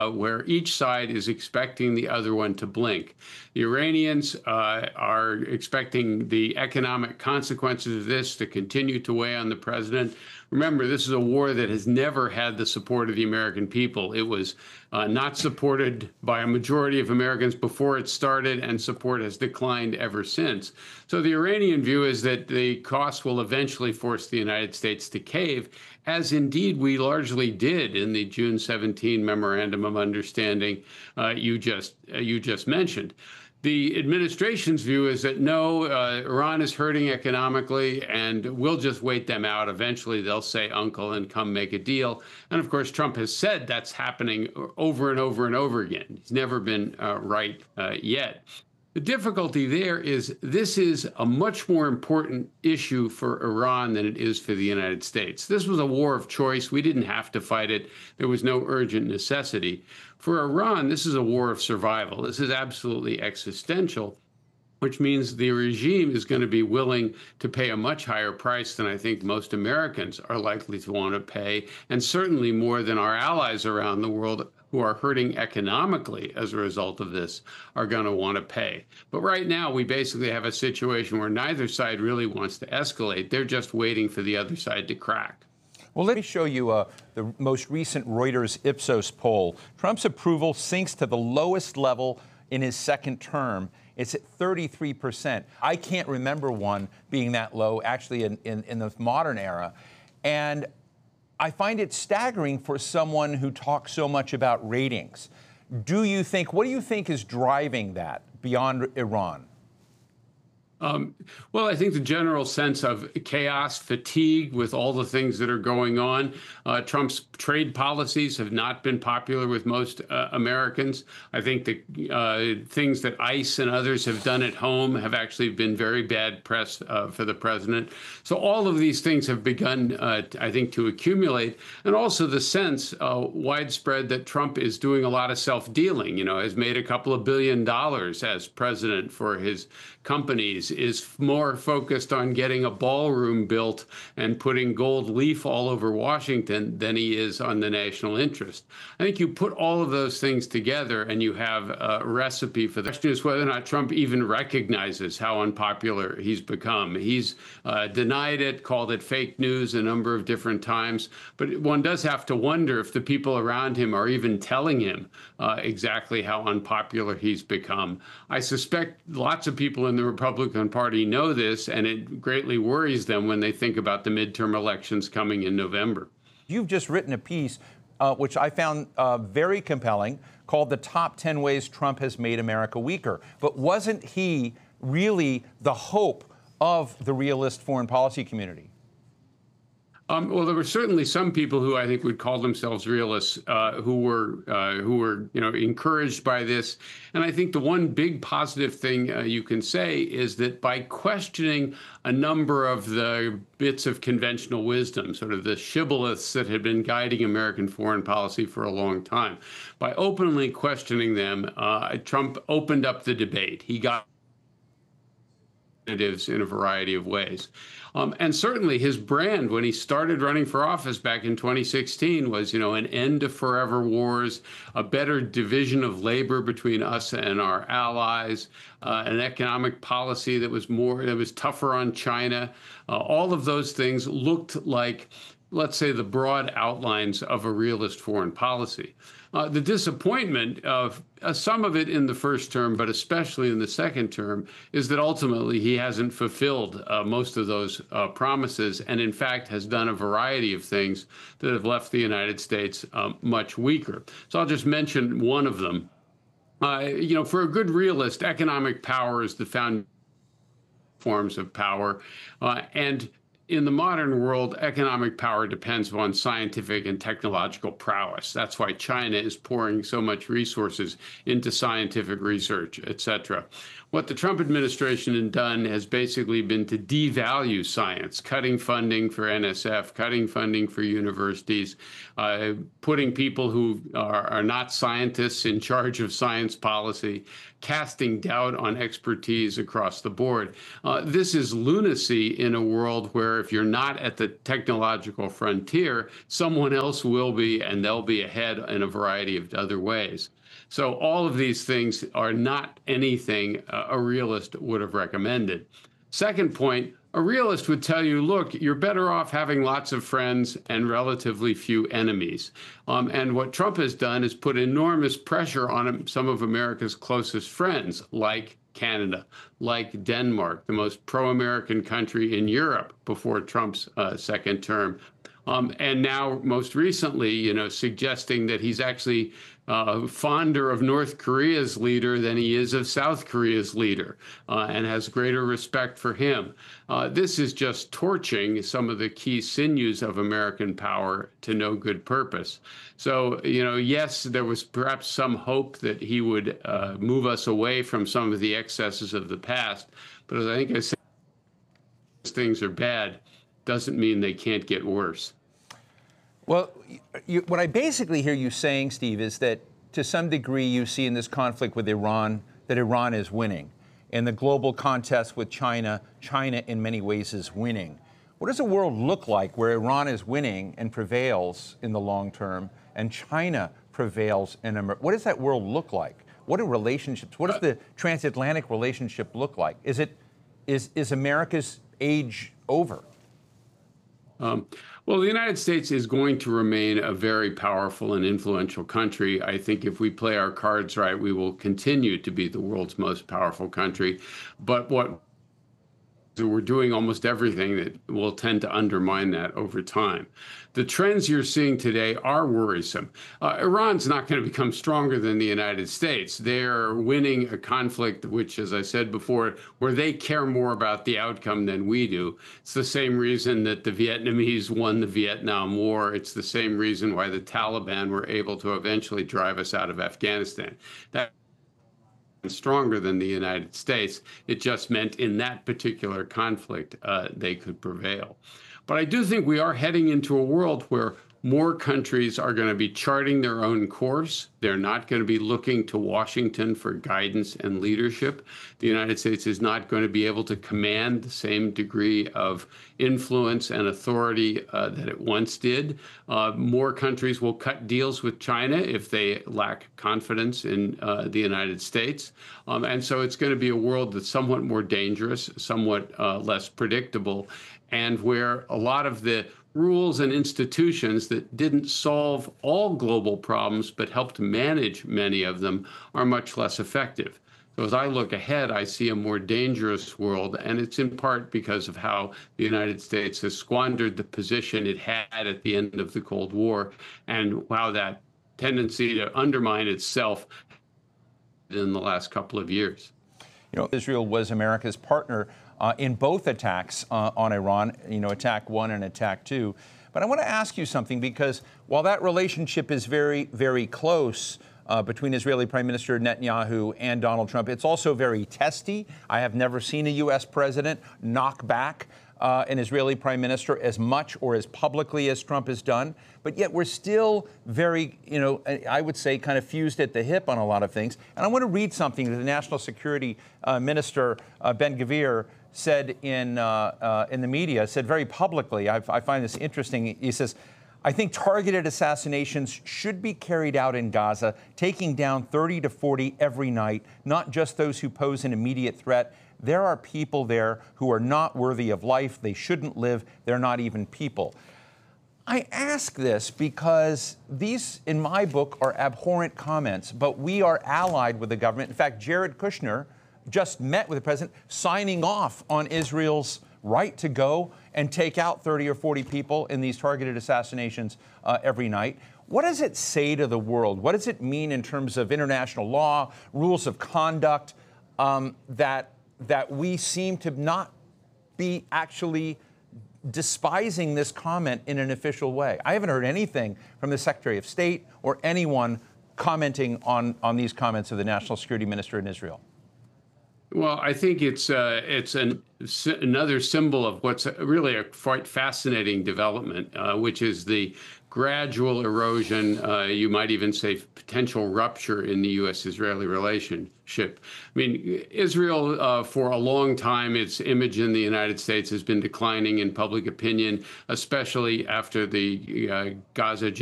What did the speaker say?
where each side is expecting the other one to blink. The Iranians are expecting the economic consequences of this to continue to weigh on the president. Remember, this is a war that has never had the support of the American people. It was not supported by a majority of Americans before it started, and support has declined ever since. So the Iranian view is that the cost will eventually force the United States to cave, as indeed we largely did in the June 17 Memorandum of Understanding you just mentioned. The administration's view is that no, Iran is hurting economically, and we'll just wait them out. Eventually, they'll say uncle and come make a deal. And of course, Trump has said that's happening over and over and over again. He's never been right yet. The difficulty there is this is a much more important issue for Iran than it is for the United States. This was a war of choice. We didn't have to fight it. There was no urgent necessity. For Iran, this is a war of survival. This is absolutely existential, which means the regime is going to be willing to pay a much higher price than I think most Americans are likely to want to pay, and certainly more than our allies around the world who are hurting economically as a result of this are going to want to pay. But right now, we basically have a situation where neither side really wants to escalate. They're just waiting for the other side to crack. Well, let me show you the most recent Reuters Ipsos poll. Trump's approval sinks to the lowest level in his second term. It's at 33%. I can't remember one being that low, actually, in the modern era. And I find it staggering for someone who talks so much about ratings. What do you think is driving that beyond Iran? Well, I think the general sense of chaos, fatigue with all the things that are going on. Trump's trade policies have not been popular with most Americans. I think the things that ICE and others have done at home have actually been very bad press for the president. So all of these things have begun, I think, to accumulate. And also the sense widespread that Trump is doing a lot of self-dealing, has made a couple of $1 billion as president for his companies, is more focused on getting a ballroom built and putting gold leaf all over Washington than he is on the national interest. I think you put all of those things together and you have a recipe for the question is whether or not Trump even recognizes how unpopular he's become. He's denied it, called it fake news a number of different times, but one does have to wonder if the people around him are even telling him exactly how unpopular he's become. I suspect lots of people in the Republican Party know this, and it greatly worries them when they think about the midterm elections coming in November. You've just written a piece, which I found very compelling, called The Top 10 Ways Trump Has Made America Weaker. But wasn't he really the hope of the realist foreign policy community? Well, there were certainly some people who I think would call themselves realists who were encouraged by this. And I think the one big positive thing you can say is that by questioning a number of the bits of conventional wisdom, sort of the shibboleths that had been guiding American foreign policy for a long time, by openly questioning them, Trump opened up the debate. He got in a variety of ways. And certainly his brand when he started running for office back in 2016 was, an end to forever wars, a better division of labor between us and our allies, an economic policy that was tougher on China. All of those things looked like, let's say, the broad outlines of a realist foreign policy. The disappointment of some of it in the first term, but especially in the second term, is that ultimately he hasn't fulfilled most of those promises and, in fact, has done a variety of things that have left the United States much weaker. So I'll just mention one of them. For a good realist, economic power is the foundation forms of power. And in the modern world, economic power depends on scientific and technological prowess. That's why China is pouring so much resources into scientific research, et cetera. What the Trump administration has done has basically been to devalue science, cutting funding for NSF, cutting funding for universities, putting people who are not scientists in charge of science policy, casting doubt on expertise across the board. This is lunacy in a world where if you're not at the technological frontier, someone else will be, and they'll be ahead in a variety of other ways. So all of these things are not anything a realist would have recommended. Second point, a realist would tell you, look, you're better off having lots of friends and relatively few enemies. And what Trump has done is put enormous pressure on some of America's closest friends, like Canada, like Denmark, the most pro-American country in Europe before Trump's second term. And now, most recently, suggesting that he's actually fonder of North Korea's leader than he is of South Korea's leader, and has greater respect for him. This is just torching some of the key sinews of American power to no good purpose. So, yes, there was perhaps some hope that he would move us away from some of the excesses of the past. But as I think I said, things are bad doesn't mean they can't get worse. Well, what I basically hear you saying, Steve, is that to some degree you see in this conflict with Iran that Iran is winning. In the global contest with China, China in many ways is winning. What does the world look like where Iran is winning and prevails in the long term and China prevails in what does that world look like? What are relationships? What does the transatlantic relationship look like? Is America's age over? Well, the United States is going to remain a very powerful and influential country. I think if we play our cards right, we will continue to be the world's most powerful country. But we're doing almost everything that will tend to undermine that over time. The trends you're seeing today are worrisome. Iran's not going to become stronger than the United States. They're winning a conflict which, as I said before, where they care more about the outcome than we do. It's the same reason that the Vietnamese won the Vietnam War. It's the same reason why the Taliban were able to eventually drive us out of Afghanistan. That stronger than the United States. It just meant in that particular conflict, they could prevail. But I do think we are heading into a world where more countries are going to be charting their own course. They're not going to be looking to Washington for guidance and leadership. The United States is not going to be able to command the same degree of influence and authority that it once did. More countries will cut deals with China if they lack confidence in the United States. And so it's going to be a world that's somewhat more dangerous, somewhat less predictable, and where a lot of the rules and institutions that didn't solve all global problems but helped manage many of them are much less effective. So as I look ahead, I see a more dangerous world, and it's in part because of how the United States has squandered the position it had at the end of the Cold War, and how that tendency to undermine itself in the last couple of years. Israel was America's partner in both attacks on Iran, attack 1 and attack 2. But I want to ask you something, because while that relationship is very, very close between Israeli Prime Minister Netanyahu and Donald Trump, it's also very testy. I have never seen a U.S. president knock back an Israeli Prime Minister as much or as publicly as Trump has done. But yet we're still very, I would say, kind of fused at the hip on a lot of things. And I want to read something that the National Security Minister, Ben-Gvir, said in the media, said very publicly. I find this interesting. He says, I think targeted assassinations should be carried out in Gaza, taking down 30 to 40 every night, not just those who pose an immediate threat. There are people there who are not worthy of life. They shouldn't live. They're not even people. I ask this because these, in my book, are abhorrent comments, but we are allied with the government. In fact, Jared Kushner just met with the president, signing off on Israel's right to go and take out 30 or 40 people in these targeted assassinations every night. What does it say to the world? What does it mean in terms of international law, rules of conduct, that we seem to not be actually despising this comment in an official way? I haven't heard anything from the Secretary of State or anyone commenting on these comments of the National Security Minister in Israel. Well, I think it's another symbol of what's really a quite fascinating development, which is the gradual erosion, you might even say potential rupture in the U.S.-Israeli relationship. I mean, Israel, for a long time, its image in the United States has been declining in public opinion, especially after the Gaza